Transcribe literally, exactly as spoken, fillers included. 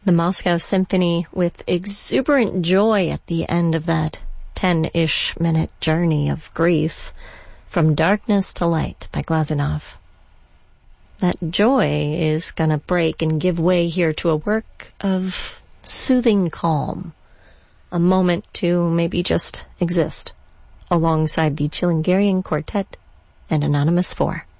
The Moscow Symphony with exuberant joy at the end of that ten-ish minute journey of grief from darkness to light by Glazunov. That joy is gonna break and give way here to a work of soothing calm, a moment to maybe just exist alongside the Chilingarian Quartet and Anonymous Four.